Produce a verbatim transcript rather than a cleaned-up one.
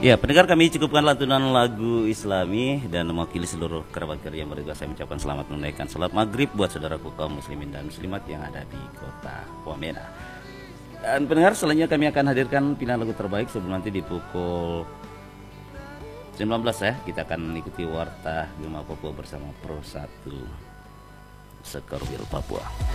Ya, pendengar, kami cukupkan lantunan lagu Islami dan mewakili seluruh kerabat kerja yang bertugas, saya mengucapkan selamat menunaikan salat maghrib buat saudaraku kaum muslimin dan muslimat yang ada di kota Wamena. Dan pendengar, selanjutnya kami akan hadirkan pilihan lagu terbaik sebelum nanti di pukul sembilan belas ya, kita akan mengikuti Warta Gema Papua bersama Pro satu Sekorwil Papua.